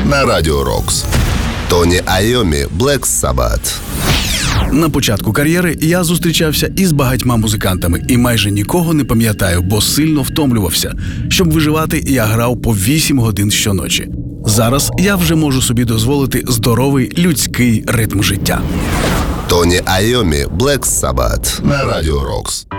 на Радіо Рокс. Тоні Айомі, Black Sabbath. На початку кар'єри я зустрічався із багатьма музикантами і майже нікого не пам'ятаю, бо сильно втомлювався. Щоб виживати, я грав по 8 годин щоночі. Зараз я вже можу собі дозволити здоровий людський ритм життя. Тоні Айомі, Black Sabbath на Радіо Рокс.